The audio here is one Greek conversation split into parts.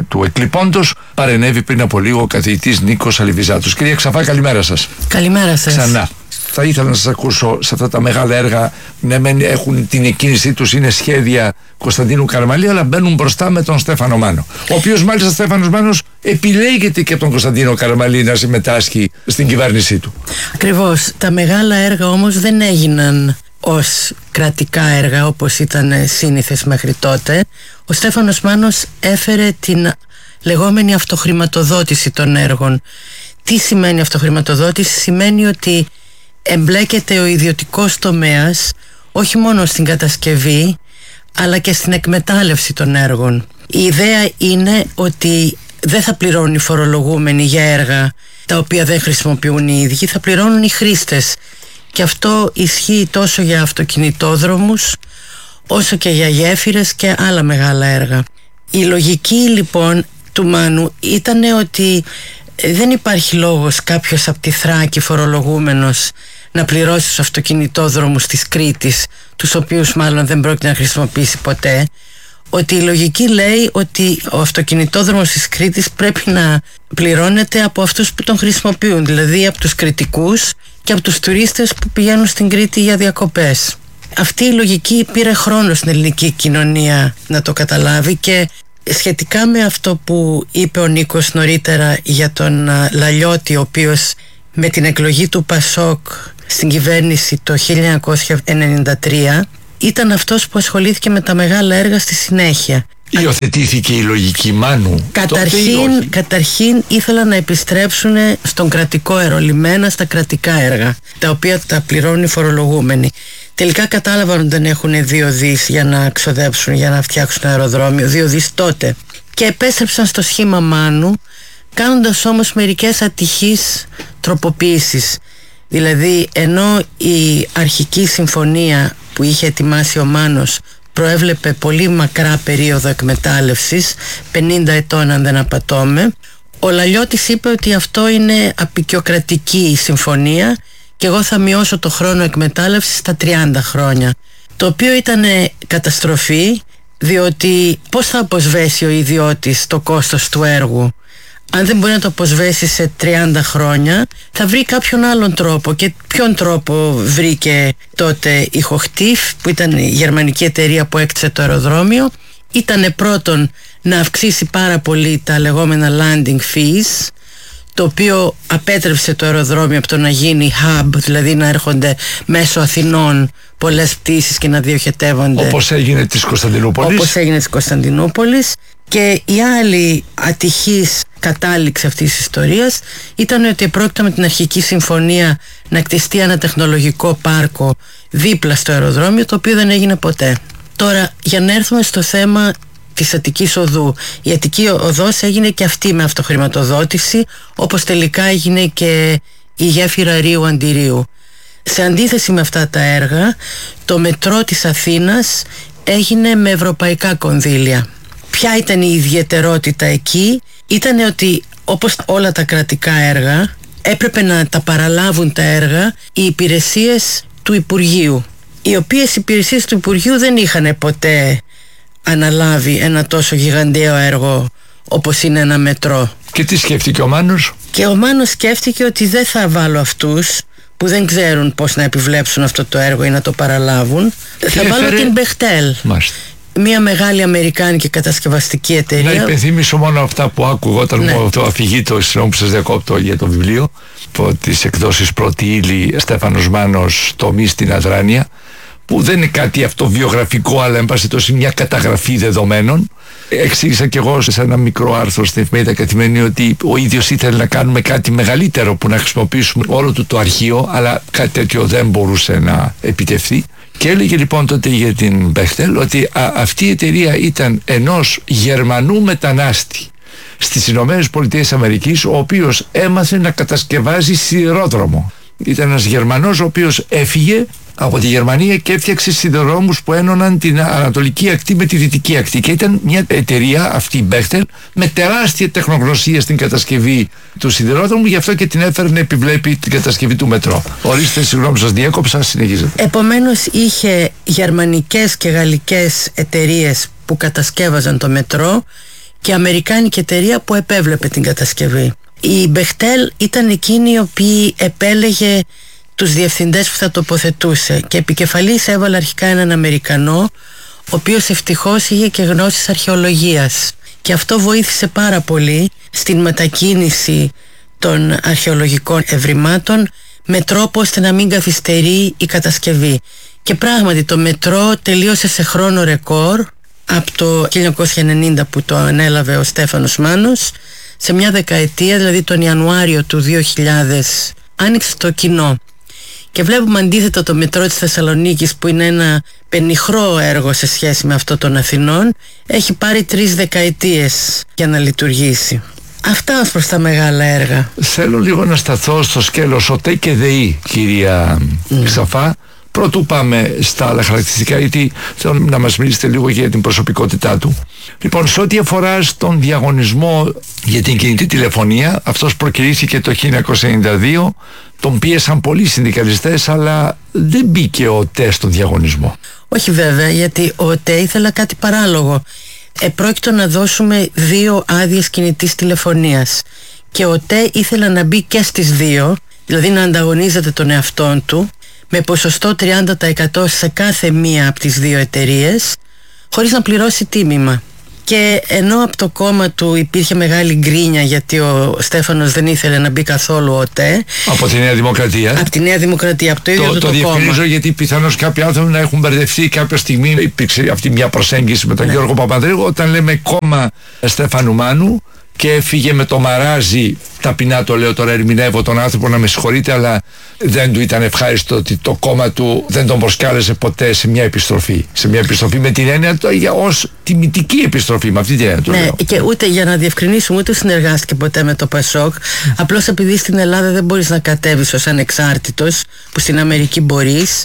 του εκλειπώντος παρενέβη πριν από λίγο ο καθηγητής Νίκος Αλιβιζάτος. Κυρία Ξαφά, καλημέρα σας. Καλημέρα σας. Ξανά. Θα ήθελα να σας ακούσω σε αυτά τα μεγάλα έργα. Ναι, μεν έχουν την εκκίνησή τους, είναι σχέδια Κωνσταντίνου Καραμαλή, αλλά μπαίνουν μπροστά με τον Στέφανο Μάνο. Ο οποίος μάλιστα Στέφανος Μάνος επιλέγεται και από τον Κωνσταντίνο Καραμαλή να συμμετάσχει στην κυβέρνησή του. Ακριβώς. Τα μεγάλα έργα όμως δεν έγιναν ως κρατικά έργα όπως ήταν σύνηθες μέχρι τότε. Ο Στέφανος Μάνος έφερε την λεγόμενη αυτοχρηματοδότηση των έργων. Τι σημαίνει αυτοχρηματοδότηση? Σημαίνει ότι εμπλέκεται ο ιδιωτικός τομέας όχι μόνο στην κατασκευή αλλά και στην εκμετάλλευση των έργων. Η ιδέα είναι ότι δεν θα πληρώνουν οι φορολογούμενοι για έργα τα οποία δεν χρησιμοποιούν οι ίδιοι, θα πληρώνουν οι χρήστες. Και αυτό ισχύει τόσο για αυτοκινητόδρομους όσο και για γέφυρες και άλλα μεγάλα έργα. Η λογική λοιπόν του Μάνου ήταν ότι δεν υπάρχει λόγος κάποιος από τη Θράκη φορολογούμενος να πληρώσει τους αυτοκινητόδρομους της Κρήτης, τους οποίους μάλλον δεν πρόκειται να χρησιμοποιήσει ποτέ. Ότι η λογική λέει ότι ο αυτοκινητόδρομος της Κρήτης πρέπει να πληρώνεται από αυτούς που τον χρησιμοποιούν, δηλαδή από τους κρητικούς και από τους τουρίστες που πηγαίνουν στην Κρήτη για διακοπές. Αυτή η λογική πήρε χρόνο στην ελληνική κοινωνία να το καταλάβει, και σχετικά με αυτό που είπε ο Νίκος νωρίτερα για τον Λαλιώτη, ο οποίος με την εκλογή του Πασόκ στην κυβέρνηση το 1993 ήταν αυτός που ασχολήθηκε με τα μεγάλα έργα στη συνέχεια. Υιοθετήθηκε η λογική Μάνου? Καταρχήν ήθελαν να επιστρέψουν στον κρατικό αερολιμένα, στα κρατικά έργα, τα οποία τα πληρώνουν οι φορολογούμενοι. Τελικά κατάλαβαν ότι δεν έχουν 2 δις για να ξοδέψουν, για να φτιάξουν αεροδρόμιο, 2 δις τότε. Και επέστρεψαν στο σχήμα Μάνου, κάνοντας όμως μερικές ατυχείς τροποποίησεις. Δηλαδή, ενώ η αρχική συμφωνία που είχε ετοιμάσει ο Μάνος προέβλεπε πολύ μακρά περίοδο εκμετάλλευσης, 50 ετών αν δεν απατώμε, ο Λαλιώτης είπε ότι αυτό είναι απεικιοκρατική συμφωνία και εγώ θα μειώσω το χρόνο εκμετάλλευσης στα 30 χρόνια. Το οποίο ήταν καταστροφή, διότι πώς θα αποσβέσει ο ιδιώτης το κόστος του έργου? Αν δεν μπορεί να το αποσβέσει σε 30 χρόνια, θα βρει κάποιον άλλον τρόπο. Και ποιον τρόπο βρήκε τότε η Hochtief, που ήταν η γερμανική εταιρεία που έκτισε το αεροδρόμιο? Ήτανε πρώτον να αυξήσει πάρα πολύ τα λεγόμενα landing fees, το οποίο απέτρεψε το αεροδρόμιο από το να γίνει hub, δηλαδή να έρχονται μέσω Αθηνών πολλές πτήσεις και να διοχετεύονται. Όπως έγινε της Κωνσταντινούπολης. Και η άλλη ατυχής κατάληξη αυτής της ιστορίας ήταν ότι πρόκειται με την αρχική συμφωνία να κτιστεί ένα τεχνολογικό πάρκο δίπλα στο αεροδρόμιο, το οποίο δεν έγινε ποτέ. Τώρα, για να έρθουμε στο θέμα της Αττικής Οδού. Η Αττική Οδός έγινε και αυτή με αυτοχρηματοδότηση, όπως τελικά έγινε και η γέφυρα Ρίου Αντιρίου. Σε αντίθεση με αυτά τα έργα, το μετρό της Αθήνας έγινε με ευρωπαϊκά κονδύλια. Ποια ήταν η ιδιαιτερότητα εκεί? Ήταν ότι όπως όλα τα κρατικά έργα έπρεπε να τα παραλάβουν τα έργα οι υπηρεσίες του Υπουργείου, οι οποίες υπηρεσίες του Υπουργείου δεν είχαν ποτέ αναλάβει ένα τόσο γιγαντιαίο έργο όπως είναι ένα μετρό. Και τι σκέφτηκε ο Μάνος? Και ο Μάνος σκέφτηκε ότι δεν θα βάλω αυτούς που δεν ξέρουν πώς να επιβλέψουν αυτό το έργο ή να το παραλάβουν. Θα βάλω την Μπεχτέλ. Μάλιστα. Μια μεγάλη αμερικάνικη κατασκευαστική εταιρεία. Να υπενθυμίσω μόνο αυτά που άκουγα όταν μου το αφηγήτω, συγγνώμη που σας διακόπτω, για το βιβλίο, από τις εκδόσεις Πρώτη Ύλη, Στέφανος Μάνος, τομή στην Αδράνεια, που δεν είναι κάτι αυτοβιογραφικό, αλλά εν πάση περιπτώσει μια καταγραφή δεδομένων. Εξήγησα και εγώ σε ένα μικρό άρθρο στην Εφημερίδα Καθημερινή ότι ο ίδιος ήθελε να κάνουμε κάτι μεγαλύτερο, που να χρησιμοποιήσουμε όλο του το αρχείο, αλλά κάτι τέτοιο δεν μπορούσε να επιτευχθεί. Και έλεγε λοιπόν τότε για την Μπεχτέλ ότι αυτή η εταιρεία ήταν ενός Γερμανού μετανάστη στις Ηνωμένες Πολιτείες Αμερικής, ο οποίος έμαθε να κατασκευάζει σιδηρόδρομο. Ήταν ένας Γερμανός ο οποίος έφυγε από τη Γερμανία και έφτιαξε σιδηροδρόμους που ένωναν την ανατολική ακτή με τη δυτική ακτή. Και ήταν μια εταιρεία, αυτή η Μπέχτελ, με τεράστια τεχνογνωσία στην κατασκευή του σιδηρόδρομου, γι' αυτό και την έφερε να επιβλέπει την κατασκευή του μετρό. Ορίστε, συγγνώμη, σας διέκοψα, συνεχίζετε. Επομένως, είχε γερμανικές και γαλλικές εταιρείες που κατασκεύαζαν το μετρό και αμερικάνικη εταιρεία που επέβλεπε την κατασκευή. Η Μπεχτέλ ήταν εκείνη η οποία επέλεγε τους διευθυντές που θα τοποθετούσε και επικεφαλής έβαλε αρχικά έναν Αμερικανό, ο οποίος ευτυχώς είχε και γνώσεις αρχαιολογίας, και αυτό βοήθησε πάρα πολύ στην μετακίνηση των αρχαιολογικών ευρημάτων με τρόπο ώστε να μην καθυστερεί η κατασκευή. Και πράγματι το μετρό τελείωσε σε χρόνο ρεκόρ από το 1990 που το ανέλαβε ο Στέφανος Μάνος. Σε μια δεκαετία, δηλαδή τον Ιανουάριο του 2000, άνοιξε το κοινό. Και βλέπουμε αντίθετα το μετρό της Θεσσαλονίκης, που είναι ένα πενιχρό έργο σε σχέση με αυτό των Αθηνών, έχει πάρει 3 δεκαετίες για να λειτουργήσει. Αυτά ως προς τα μεγάλα έργα. Θέλω λίγο να σταθώ στο σκέλος ΟΤΕ και ΔΕΗ, κυρία Ξαφά. Πρωτού πάμε στα άλλα χαρακτηριστικά, γιατί θέλω να μας μιλήσετε λίγο για την προσωπικότητά του. Λοιπόν, σε ό,τι αφορά στον διαγωνισμό για την κινητή τηλεφωνία, αυτός προκηρύχθηκε το 1992, τον πίεσαν πολλοί συνδικαλιστές, αλλά δεν μπήκε ο ΟΤΕ στον διαγωνισμό. Όχι βέβαια, γιατί ο ΟΤΕ ήθελε κάτι παράλογο. Επρόκειτο να δώσουμε 2 άδειες κινητής τηλεφωνίας και ο ΟΤΕ ήθελε να μπει και στις 2, δηλαδή να ανταγωνίζεται τον εαυτόν του με ποσοστό 30% σε κάθε μία από τις 2 εταιρείες, χωρίς να πληρώσει τίμημα. Και ενώ από το κόμμα του υπήρχε μεγάλη γκρίνια, γιατί ο Στέφανος δεν ήθελε να μπει καθόλου ΟΤΕ. Από τη Νέα Δημοκρατία. Από τη Νέα Δημοκρατία, από το ίδιο το κόμμα. Το διευκρινίζω, γιατί πιθανώς κάποιοι άνθρωποι να έχουν μπερδευτεί. Κάποια στιγμή υπήρξε αυτή μια προσέγγιση με τον Γιώργο Παπανδρέου, όταν λέμε κόμμα Στέφανου Μάνου, και έφυγε με το μαράζι. Ταπεινά το λέω τώρα, ερμηνεύω τον άνθρωπο, να με συγχωρείτε, αλλά δεν του ήταν ευχάριστο ότι το κόμμα του δεν τον προσκάλεσε ποτέ σε μια επιστροφή. Σε μια επιστροφή με την έννοια ως τιμητική επιστροφή, με αυτή την έννοια το λέω. Και ούτε, για να διευκρινίσουμε, ούτε συνεργάστηκε ποτέ με το ΠΑΣΟΚ. Απλώς επειδή στην Ελλάδα δεν μπορείς να κατέβεις ως ανεξάρτητος, που στην Αμερική μπορείς.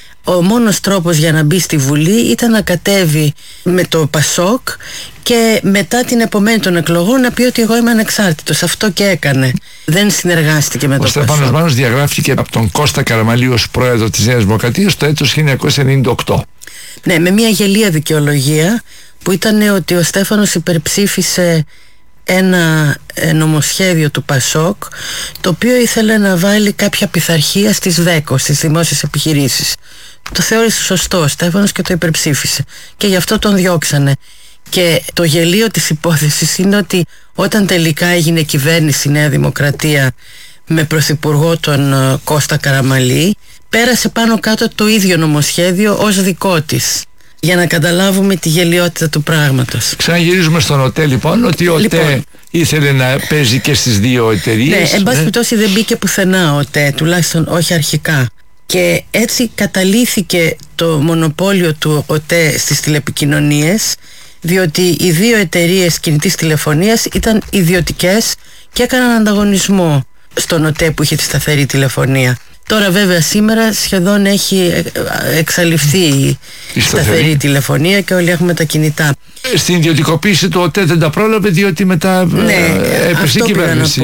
Ο μόνος τρόπος για να μπει στη Βουλή ήταν να κατέβει με το ΠΑΣΟΚ και μετά την επομένη των εκλογών να πει ότι εγώ είμαι ανεξάρτητος. Αυτό και έκανε. Δεν συνεργάστηκε με το ΠΑΣΟΚ. Ο Στέφανος Μάνος διαγράφηκε από τον Κώστα Καραμαλή ως πρόεδρο της Νέας Δημοκρατίας το έτος 1998. Ναι, με μια γελία δικαιολογία που ήταν ότι ο Στέφανος υπερψήφισε ένα νομοσχέδιο του ΠΑΣΟΚ, το οποίο ήθελε να βάλει κάποια πειθαρχία στις ΔΕΚΟ, στις δημόσιες επιχειρήσεις. Το θεώρησε σωστό ο Στέφανος και το υπερψήφισε, και γι' αυτό τον διώξανε. Και το γελίο της υπόθεσης είναι ότι όταν τελικά έγινε κυβέρνηση Νέα Δημοκρατία με πρωθυπουργό τον Κώστα Καραμαλή, πέρασε πάνω κάτω το ίδιο νομοσχέδιο ως δικό της, για να καταλάβουμε τη γελιότητα του πράγματος. Ξαναγυρίζουμε στον ΟΤΕ λοιπόν, ότι ο ΟΤΕ ήθελε να παίζει και στις 2 εταιρείες. Ναι, εν πάση περιπτώσει δεν μπήκε πουθενά ο ΟΤΕ, τουλάχιστον όχι αρχικά. Και έτσι καταλήθηκε το μονοπόλιο του ΟΤΕ στις τηλεπικοινωνίες, διότι οι 2 εταιρείες κινητής τηλεφωνίας ήταν ιδιωτικές και έκαναν ανταγωνισμό στον ΟΤΕ που είχε τη σταθερή τηλεφωνία. Τώρα βέβαια σήμερα σχεδόν έχει εξαλειφθεί η σταθερή τηλεφωνία και όλοι έχουμε τα κινητά. Στην ιδιωτικοποίηση του ΟΤΕ δεν τα πρόλαβε, διότι μετά έπεσε η κυβέρνηση.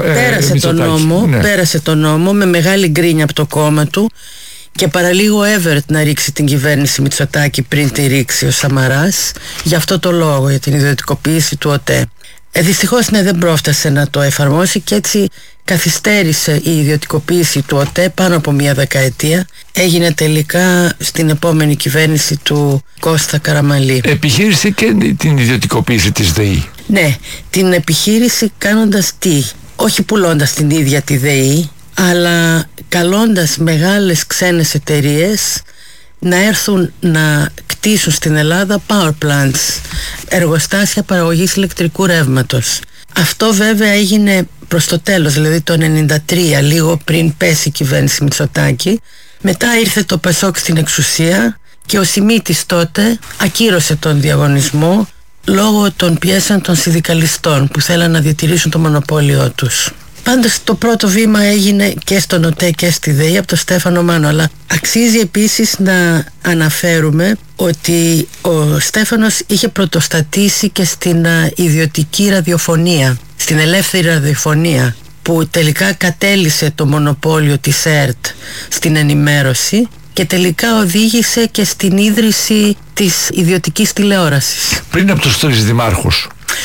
Πέρασε το νόμο με μεγάλη γκρίνια από το κόμμα του και παραλίγο Εύερτ να ρίξει την κυβέρνηση Μητσοτάκη πριν τη ρίξει ο Σαμαράς, γι' αυτό το λόγο, για την ιδιωτικοποίηση του ΟΤΕ. Δυστυχώς δεν πρόφτασε να το εφαρμόσει και έτσι καθυστέρησε η ιδιωτικοποίηση του ΟΤΕ πάνω από μια δεκαετία. Έγινε τελικά στην επόμενη κυβέρνηση του Κώστα Καραμαλή. Επιχείρησε και την ιδιωτικοποίηση της ΔΕΗ. Ναι, την επιχείρηση κάνοντας τι? Όχι πουλώντας την ίδια τη ΔΕΗ, αλλά καλώντας μεγάλες ξένες εταιρείες να έρθουν να κτίσουν στην Ελλάδα power plants, εργοστάσια παραγωγής ηλεκτρικού ρεύματος. Αυτό βέβαια έγινε προς το τέλος, δηλαδή το 1993, λίγο πριν πέσει η κυβέρνηση Μητσοτάκη. Μετά ήρθε το ΠΑΣΟΚ στην εξουσία και ο Σιμίτης τότε ακύρωσε τον διαγωνισμό λόγω των πιέσεων των συνδικαλιστών που θέλαν να διατηρήσουν το μονοπόλιο τους. Πάντως το πρώτο βήμα έγινε και στον ΟΤΕ και στη ΔΕΗ από τον Στέφανο Μάνο, αλλά αξίζει επίσης να αναφέρουμε ότι ο Στέφανος είχε πρωτοστατήσει και στην ιδιωτική ραδιοφωνία, στην ελεύθερη ραδιοφωνία, που τελικά κατέλυσε το μονοπόλιο της ΕΡΤ στην ενημέρωση και τελικά οδήγησε και στην ίδρυση της ιδιωτικής τηλεόρασης. Πριν από τους 3 δημάρχους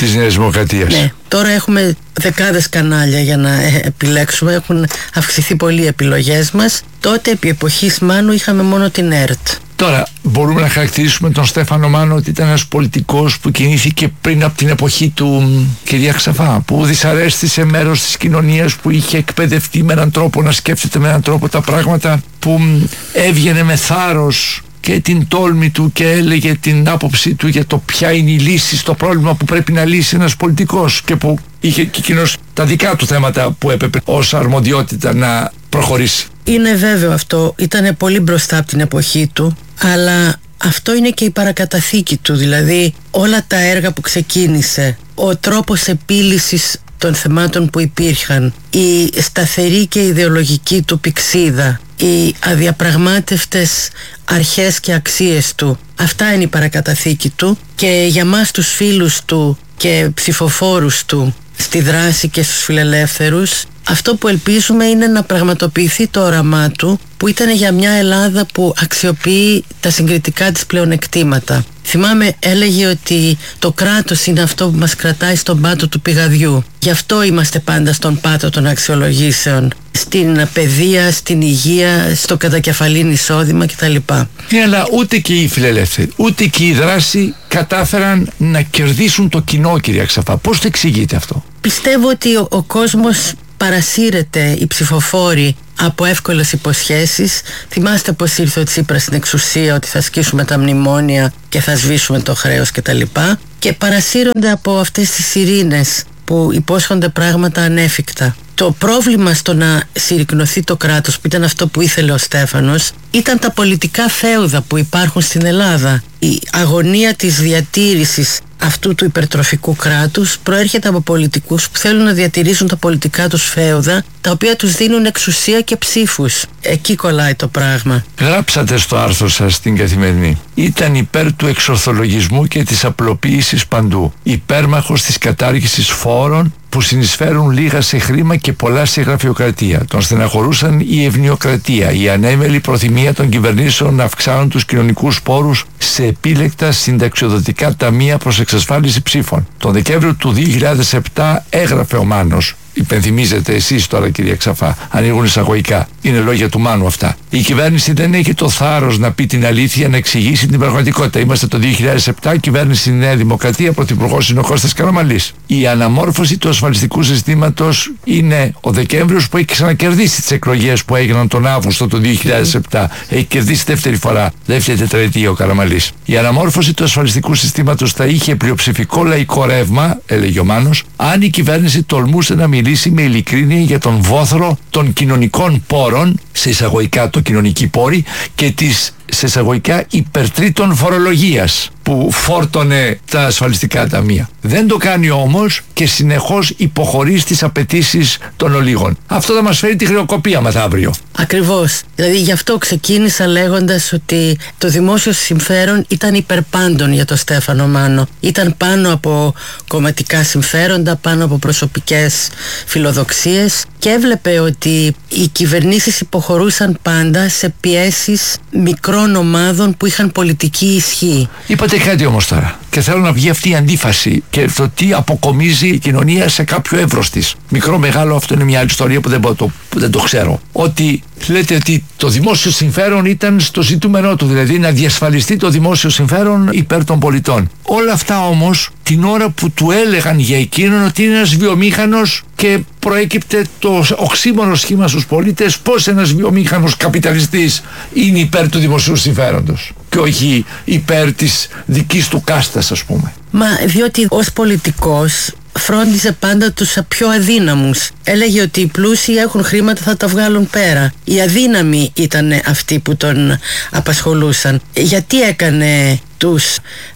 της Νέας Δημοκρατίας. Ναι, τώρα έχουμε δεκάδες κανάλια για να επιλέξουμε, έχουν αυξηθεί πολύ οι επιλογές μας. Τότε επί εποχής Μάνου είχαμε μόνο την ΕΡΤ. Τώρα, μπορούμε να χαρακτηρίσουμε τον Στέφανο Μάνο ότι ήταν ένας πολιτικός που κινήθηκε πριν από την εποχή του, κυρία Ξαφά, που δυσαρέστησε μέρος της κοινωνίας, που είχε εκπαιδευτεί με έναν τρόπο να σκέφτεται με έναν τρόπο τα πράγματα, που έβγαινε με θάρρος και την τόλμη του και έλεγε την άποψή του για το ποια είναι η λύση στο πρόβλημα που πρέπει να λύσει ένας πολιτικός, και που είχε και εκείνος τα δικά του θέματα που έπρεπε ως αρμοδιότητα να προχωρήσει. Είναι βέβαιο αυτό, ήταν πολύ μπροστά από την εποχή του, αλλά αυτό είναι και η παρακαταθήκη του, δηλαδή όλα τα έργα που ξεκίνησε, ο τρόπος επίλυσης των θεμάτων που υπήρχαν, η σταθερή και ιδεολογική του πυξίδα, οι αδιαπραγμάτευτες αρχές και αξίες του, αυτά είναι η παρακαταθήκη του, και για μας τους φίλους του και ψηφοφόρους του στη δράση και στους φιλελεύθερους, αυτό που ελπίζουμε είναι να πραγματοποιηθεί το όραμά του, που ήταν για μια Ελλάδα που αξιοποιεί τα συγκριτικά της πλεονεκτήματα. Θυμάμαι, έλεγε ότι το κράτος είναι αυτό που μας κρατάει στον πάτο του πηγαδιού. Γι' αυτό είμαστε πάντα στον πάτο των αξιολογήσεων, στην παιδεία, στην υγεία, στο κατακεφαλήν εισόδημα κτλ. Ναι, αλλά ούτε και οι φιλελεύθεροι, ούτε και οι δράση κατάφεραν να κερδίσουν το κοινό, κυρία Ξαφά. Πώς το εξηγείτε αυτό? Πιστεύω ότι ο κόσμος παρασύρεται, οι ψηφοφόροι, από εύκολες υποσχέσεις. Θυμάστε πως ήρθε ο Τσίπρας στην εξουσία, ότι θα σκίσουμε τα μνημόνια και θα σβήσουμε το χρέος κτλ. Και παρασύρονται από αυτές τις ειρήνες που υπόσχονται πράγματα ανέφικτα. Το πρόβλημα στο να συρρικνωθεί το κράτος, που ήταν αυτό που ήθελε ο Στέφανος, ήταν τα πολιτικά φέουδα που υπάρχουν στην Ελλάδα. Η αγωνία της διατήρησης αυτού του υπερτροφικού κράτους προέρχεται από πολιτικούς που θέλουν να διατηρήσουν τα πολιτικά τους φέουδα, τα οποία τους δίνουν εξουσία και ψήφους. Εκεί κολλάει το πράγμα. Γράψατε στο άρθρο σας στην Καθημερινή: ήταν υπέρ του εξορθολογισμού και της απλοποίησης παντού, υπέρμαχος της κατάργησης φόρων που συνεισφέρουν λίγα σε χρήμα και πολλά σε γραφειοκρατία. Τον στεναχωρούσαν η ευνοιοκρατία, η ανέμελη προθυμία των κυβερνήσεων να αυξάνουν τους κοινωνικούς πόρους σε επίλεκτα συνταξιοδοτικά ταμεία προς εξασφάλιση ψήφων. Τον Δεκέμβριο του 2007 έγραφε ο Μάνος, υπενθυμίζετε εσείς τώρα, κυρία Ξαφά, ανοίγουν εισαγωγικά, είναι λόγια του Μάνου αυτά: η κυβέρνηση δεν έχει το θάρρος να πει την αλήθεια, να εξηγήσει την πραγματικότητα. Είμαστε το 2007, κυβέρνηση Νέα Δημοκρατία, πρωθυπουργός είναι ο Κώστας Καραμανλής. Η αναμόρφωση του ασφαλιστικού συστήματος είναι ο Δεκέμβριος, που έχει ξανακερδίσει τις εκλογές που έγιναν τον Αύγουστο του 2007. Έχει κερδίσει δεύτερη φορά, δεύτερη τετραετία ο Καραμανλής. Η αναμόρφωση του ασφαλιστικού συστήματος θα είχε πλειοψηφικό λαϊκό ρεύμα, έλεγε ο Μάνος, αν η κυβέρνηση τολμούσε να μιλήσει με ειλικρίνεια για τον βόθρο των κοινωνικών πόρων, σε εισαγωγικά το κοινωνική πόρη, και της σε εισαγωγικά υπερτρίτων φορολογίας που φόρτωνε τα ασφαλιστικά ταμεία. Δεν το κάνει όμως και συνεχώς υποχωρεί στις απαιτήσεις των ολίγων. Αυτό θα μας φέρει τη χρεοκοπία μεθαύριο. Ακριβώς. Δηλαδή γι' αυτό ξεκίνησα λέγοντας ότι το δημόσιο συμφέρον ήταν υπερπάντων για τον Στέφανο Μάνο. Ήταν πάνω από κομματικά συμφέροντα, πάνω από προσωπικές φιλοδοξίες, και έβλεπε ότι οι κυβερνήσεις υποχωρούσαν πάντα σε πιέσεις μικρών ομάδων που είχαν πολιτική ισχύ. Είπατε κάτι όμως τώρα, και θέλω να βγει αυτή η αντίφαση και το τι αποκομίζει η κοινωνία σε κάποιο εύρος της. Μικρό, μεγάλο, αυτό είναι μια άλλη ιστορία που δεν το ξέρω. Ότι λέτε ότι το δημόσιο συμφέρον ήταν στο ζητούμενό του, δηλαδή να διασφαλιστεί το δημόσιο συμφέρον υπέρ των πολιτών. Όλα αυτά όμως την ώρα που του έλεγαν για εκείνον ότι είναι ένας βιομήχανος, και προέκυπτε το οξύμορο σχήμα στους πολίτες πως ένας βιομήχανος καπιταλιστής είναι υπέρ του δημοσίου συμφέροντος και όχι υπέρ της δικής του κάστας, ας πούμε. Μα διότι ως πολιτικός φρόντιζε πάντα τους πιο αδύναμους. Έλεγε ότι οι πλούσιοι έχουν χρήματα, θα τα βγάλουν πέρα. Οι αδύναμοι ήταν αυτοί που τον απασχολούσαν. Γιατί έκανε τους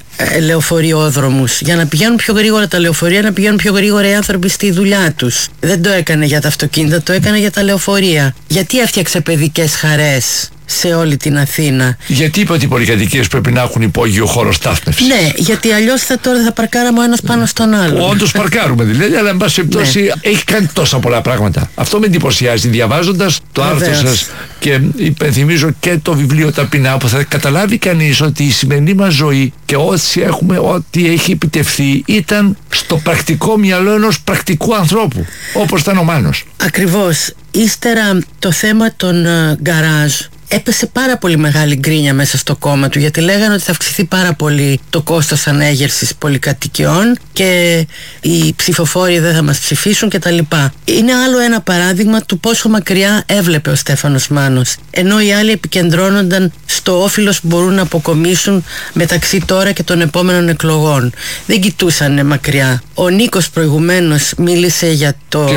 λεωφοριόδρομους? Για να πηγαίνουν πιο γρήγορα τα λεωφορεία, να πηγαίνουν πιο γρήγορα οι άνθρωποι στη δουλειά τους. Δεν το έκανε για τα αυτοκίνητα, το έκανε για τα λεωφορεία. Γιατί έφτιαξε παιδικές χαρές? σε όλη την Αθήνα. Γιατί είπε ότι οι πολυκατοικίες πρέπει να έχουν υπόγειο χώρο στάθμευσης? Ναι, γιατί αλλιώς τώρα θα παρκάραμε ο ένας πάνω στον άλλον. Όντως παρκάρουμε δηλαδή, αλλά εν πάση περιπτώσει έχει κάνει τόσα πολλά πράγματα. Αυτό με εντυπωσιάζει διαβάζοντας το άρθρο σας, και υπενθυμίζω και το βιβλίο Ταπεινά, που θα καταλάβει κανείς ότι η σημερινή μας ζωή και ό,τι έχει επιτευχθεί ήταν στο πρακτικό μυαλό ενός πρακτικού ανθρώπου, όπως ήταν ο Μάνος. Ακριβώς. Ύστερα το θέμα των γκαράζ έπεσε πάρα πολύ μεγάλη γκρίνια μέσα στο κόμμα του, γιατί λέγανε ότι θα αυξηθεί πάρα πολύ το κόστος ανέγερσης πολυκατοικιών και οι ψηφοφόροι δεν θα μας ψηφίσουν κτλ. Είναι άλλο ένα παράδειγμα του πόσο μακριά έβλεπε ο Στέφανος Μάνος, ενώ οι άλλοι επικεντρώνονταν στο όφελος που μπορούν να αποκομίσουν μεταξύ τώρα και των επόμενων εκλογών. Δεν κοιτούσαν μακριά. Ο Νίκος προηγουμένως μίλησε για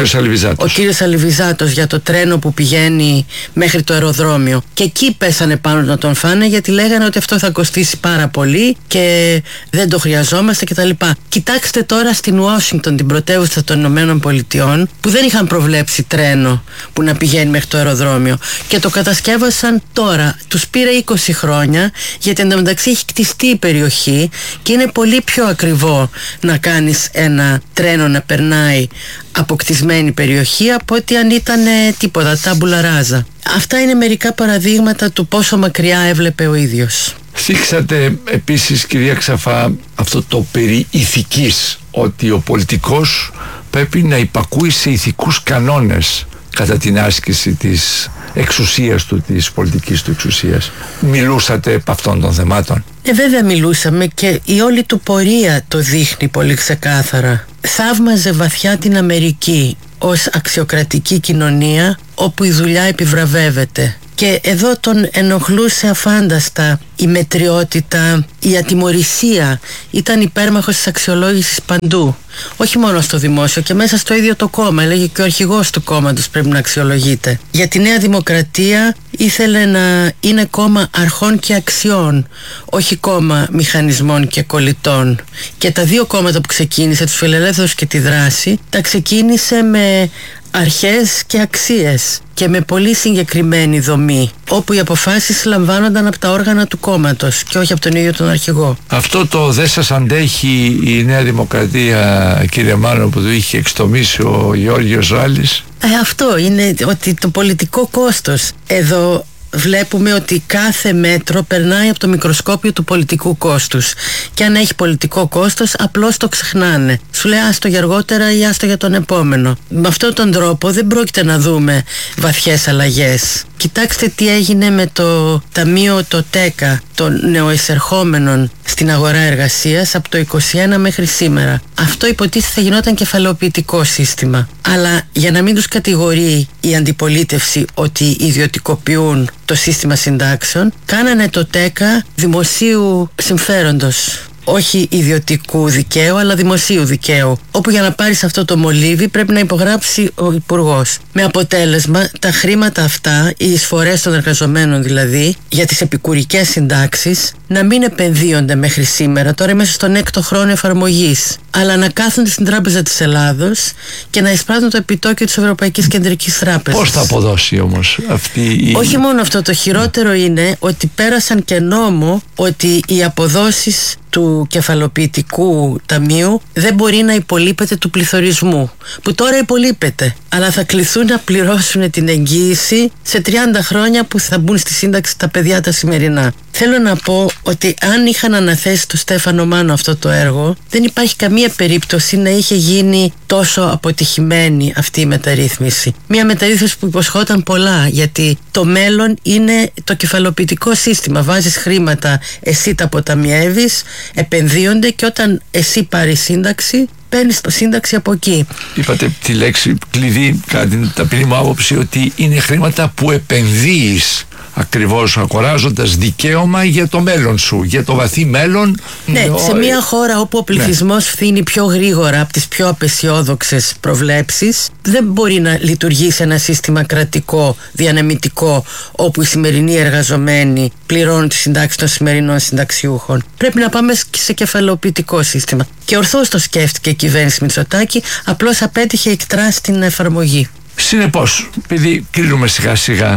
ο κύριος Αλιβιζάτος για το τρένο που πηγαίνει μέχρι το αεροδρόμιο. Και εκεί πέσανε πάνω να τον φάνε, γιατί λέγανε ότι αυτό θα κοστίσει πάρα πολύ και δεν το χρειαζόμαστε κτλ. Κοιτάξτε τώρα στην Ουάσιγκτον, την πρωτεύουσα των Ηνωμένων Πολιτειών, που δεν είχαν προβλέψει τρένο που να πηγαίνει μέχρι το αεροδρόμιο και το κατασκεύασαν τώρα. Τους πήρε 20 χρόνια, γιατί εντωμεταξύ έχει κτιστεί η περιοχή και είναι πολύ πιο ακριβό να κάνεις ένα τρένο να περνάει αποκτισμένη περιοχή από ότι αν ήταν τίποτα, τάμπουλα ράζα. Αυτά είναι μερικά παραδείγματα του πόσο μακριά έβλεπε ο ίδιος. Θίξατε επίσης, κυρία Ξαφά, αυτό το περί ηθικής, ότι ο πολιτικός πρέπει να υπακούει σε ηθικούς κανόνες κατά την άσκηση της εξουσίας του, της πολιτικής του εξουσίας. Μιλούσατε επ' αυτών των θεμάτων? Βέβαια μιλούσαμε, και η όλη του πορεία το δείχνει πολύ ξεκάθαρα. Θαύμαζε βαθιά την Αμερική ως αξιοκρατική κοινωνία όπου η δουλειά επιβραβεύεται. Και εδώ τον ενοχλούσε αφάνταστα η μετριότητα, η ατιμωρησία. Ήταν υπέρμαχος της αξιολόγησης παντού. Όχι μόνο στο δημόσιο, και μέσα στο ίδιο το κόμμα. Έλεγε και ο αρχηγός του κόμματος πρέπει να αξιολογείται. Για τη Νέα Δημοκρατία ήθελε να είναι κόμμα αρχών και αξιών, όχι κόμμα μηχανισμών και κολλητών. Και τα δύο κόμματα που ξεκίνησε, τους Φιλελεύθερους και τη Δράση, τα ξεκίνησε με αρχές και αξίες και με πολύ συγκεκριμένη δομή, όπου οι αποφάσεις λαμβάνονταν από τα όργανα του κόμματος και όχι από τον ίδιο τον αρχηγό. Αυτό το δεν σας αντέχει η Νέα Δημοκρατία, κύριε Μάνο, που το είχε εξτομίσει ο Γεώργιος Ράλης? Αυτό είναι, ότι το πολιτικό κόστος εδώ βλέπουμε ότι κάθε μέτρο περνάει από το μικροσκόπιο του πολιτικού κόστους, και αν έχει πολιτικό κόστος απλώς το ξεχνάνε. Σου λέει άστο για αργότερα ή άστο για τον επόμενο. Με αυτόν τον τρόπο δεν πρόκειται να δούμε βαθιές αλλαγές. Κοιτάξτε τι έγινε με το ταμείο, το ΤΕΚΑ των νεοεισερχόμενων στην αγορά εργασίας από το 21 μέχρι σήμερα. Αυτό υποτίθεται θα γινόταν κεφαλαιοποιητικό σύστημα. Αλλά για να μην τους κατηγορεί η αντιπολίτευση ότι ιδιωτικοποιούν το σύστημα συντάξεων, κάνανε το ΤΕΚΑ δημοσίου συμφέροντος. Όχι ιδιωτικού δικαίου, αλλά δημοσίου δικαίου, όπου για να πάρεις αυτό το μολύβι πρέπει να υπογράψει ο υπουργός. Με αποτέλεσμα τα χρήματα αυτά, οι εισφορές των εργαζομένων δηλαδή, για τις επικουρικές συντάξεις, να μην επενδύονται μέχρι σήμερα, τώρα είμαστε στον 6ο χρόνο εφαρμογής, αλλά να κάθονται στην Τράπεζα της Ελλάδος και να εισπράττουν το επιτόκιο της Ευρωπαϊκής Κεντρικής Τράπεζας. Πώς θα αποδώσει όμως αυτή η... Όχι μόνο αυτό, το χειρότερο είναι ότι πέρασαν και νόμο ότι οι αποδόσεις του κεφαλοποιητικού ταμείου δεν μπορεί να υπολείπεται του πληθωρισμού, που τώρα υπολείπεται, αλλά θα κληθούν να πληρώσουν την εγγύηση σε 30 χρόνια που θα μπουν στη σύνταξη τα παιδιά τα σημερινά. Θέλω να πω ότι αν είχαν αναθέσει στο Στέφανο Μάνο αυτό το έργο, δεν υπάρχει καμία περίπτωση να είχε γίνει τόσο αποτυχημένη αυτή η μεταρρύθμιση. Μια μεταρρύθμιση που υποσχόταν πολλά, γιατί το μέλλον είναι το κεφαλοποιητικό σύστημα. Βάζεις χρήματα, εσύ τα αποταμιεύεις, επενδύονται, και όταν εσύ πάρεις σύνταξη, παίρνεις σύνταξη από εκεί. Είπατε τη λέξη κλειδί, κατά την ταπεινή μου άποψη, ότι είναι χρήματα που επενδύεις, ακριβώς αγοράζοντας δικαίωμα για το μέλλον σου, για το βαθύ μέλλον. Ναι, σε μια χώρα όπου ο πληθυσμός φθήνει πιο γρήγορα από τις πιο απεσιόδοξες προβλέψεις, δεν μπορεί να λειτουργήσει ένα σύστημα κρατικό, διανεμητικό, όπου οι σημερινοί εργαζομένοι πληρώνουν τις συντάξεις των σημερινών συνταξιούχων. Πρέπει να πάμε σε κεφαλαιοποιητικό σύστημα. Και ορθώς το σκέφτηκε η κυβέρνηση Μητσοτάκη, απλώς απέτυχε εκτρά στην εφαρμογή. Συνεπώς, επειδή κρίνουμε σιγά σιγά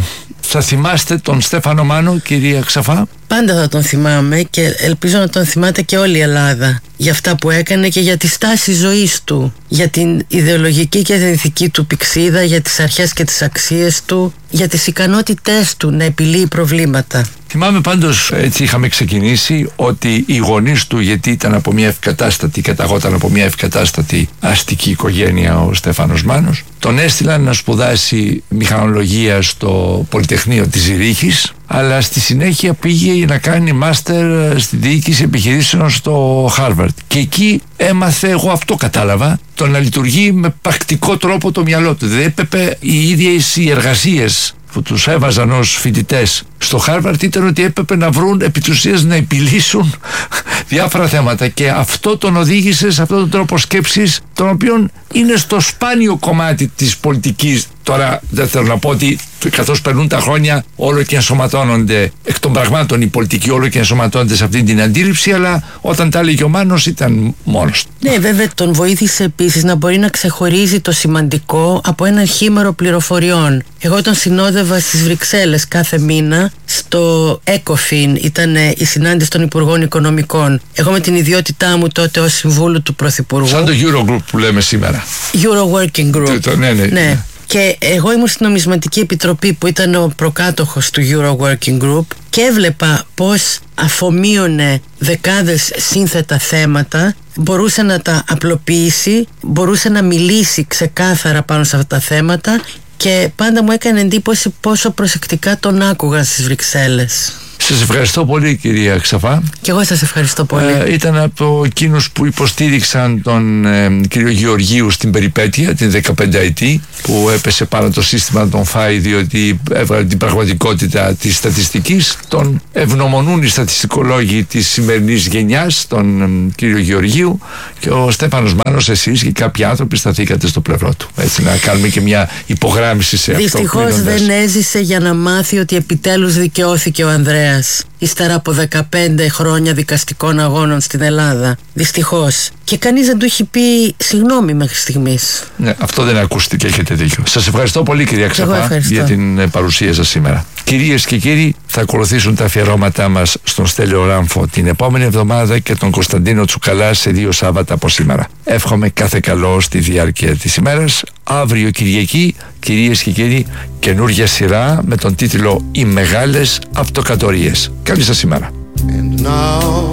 Θα θυμάστε τον Στέφανο Μάνο, κυρία Ξαφά? Πάντα θα τον θυμάμαι και ελπίζω να τον θυμάται και όλη η Ελλάδα για αυτά που έκανε και για τη στάση ζωής του, για την ιδεολογική και την ηθική του πυξίδα, για τις αρχές και τις αξίες του, για τις ικανότητές του να επιλύει προβλήματα. Θυμάμαι πάντως, έτσι είχαμε ξεκινήσει, ότι οι γονείς του, γιατί ήταν από μια ευκατάστατη, καταγόταν από μια ευκατάστατη αστική οικογένεια ο Στέφανος Μάνος, τον έστειλαν να σπουδάσει μηχανολογία στο Πολυτεχνείο της Ζηρίχης, αλλά στη συνέχεια πήγε να κάνει μάστερ στη διοίκηση επιχειρήσεων στο Χάρβαρντ. Και εκεί έμαθε, εγώ αυτό κατάλαβα, το να λειτουργεί με πρακτικό τρόπο το μυαλό του. Δεν έπρεπε οι ίδιες οι εργασίες που τους έβαζαν ως φοιτητές στο Χάρβαρντ ήταν ότι έπρεπε να βρουν επί της ουσίας να επιλύσουν διάφορα θέματα, και αυτό τον οδήγησε σε αυτόν τον τρόπο σκέψης, τον οποίον είναι στο σπάνιο κομμάτι της πολιτικής. Τώρα δεν θέλω να πω ότι καθώς περνούν τα χρόνια όλο και ενσωματώνονται εκ των πραγμάτων οι πολιτικοί, όλο και ενσωματώνονται σε αυτή την αντίληψη, αλλά όταν τα έλεγε ο Μάνος ήταν μόνος του. Ναι, βέβαια τον βοήθησε επίσης να μπορεί να ξεχωρίζει το σημαντικό από ένα χήμερο πληροφοριών. Εγώ τον συνόδευα στις Βρυξέλλες κάθε μήνα στο ECOFIN, ήταν η συνάντηση των Υπουργών Οικονομικών. Εγώ με την ιδιότητά μου τότε ως συμβούλου του Πρωθυπουργού. Σαν το Eurogroup που λέμε σήμερα. Euro Working Group. Ναι. Και εγώ ήμουν στην Νομισματική Επιτροπή που ήταν ο προκάτοχος του Euro Working Group και έβλεπα πως αφομοίωνε δεκάδες σύνθετα θέματα, μπορούσε να τα απλοποιήσει, μπορούσε να μιλήσει ξεκάθαρα πάνω σε αυτά τα θέματα και πάντα μου έκανε εντύπωση πόσο προσεκτικά τον άκουγαν στις Βρυξέλλες. Σας ευχαριστώ πολύ, κυρία Ξαφά. Και εγώ σας ευχαριστώ πολύ. Ήταν από εκείνους που υποστήριξαν τον κύριο Γεωργίου στην περιπέτεια, την 15η, που έπεσε πάνω το σύστημα να τον φάει διότι έβγαλε την πραγματικότητα της στατιστικής. Τον ευγνωμονούν οι στατιστικολόγοι της σημερινής γενιάς, τον κύριο Γεωργίου, και ο Στέφανος Μάνος, εσείς και κάποιοι άνθρωποι σταθήκατε στο πλευρό του. Έτσι, να κάνουμε και μια υπογράμμιση σε αυτό. Δυστυχώς δεν έζησε για να μάθει ότι επιτέλους δικαιώθηκε ο Ανδρέας ύστερα από 15 χρόνια δικαστικών αγώνων στην Ελλάδα. Δυστυχώς. Και κανείς δεν του έχει πει συγγνώμη μέχρι στιγμής. Ναι, αυτό δεν ακούστηκε, έχετε δίκιο. Σας ευχαριστώ πολύ, κυρία Ξαφά, για την παρουσία σας σήμερα. Κυρίες και κύριοι, θα ακολουθήσουν τα αφιερώματά μας στον Στέλιο Ράμφο την επόμενη εβδομάδα και τον Κωνσταντίνο Τσουκαλά σε 2 Σάββατα από σήμερα. Εύχομαι κάθε καλό στη διάρκεια της ημέρας. Αύριο Κυριακή, κυρίες και κύριοι, καινούργια σειρά με τον τίτλο «Οι μεγάλες αυτοκρατορίες». Καλή σας ημέρα. And now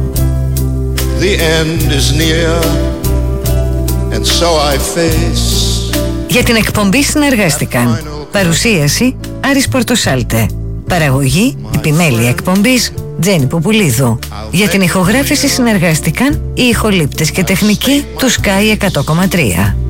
the end is near and so I face. Για την εκπομπή συνεργάστηκαν παρουσίαση Άρης Πορτοσάλτε, παραγωγή επιμέλεια εκπομπής Τζένι Ποπουλίδου. Για την ηχογράφηση συνεργάστηκαν οι ηχολήπτες και τεχνικοί του Sky 100,3.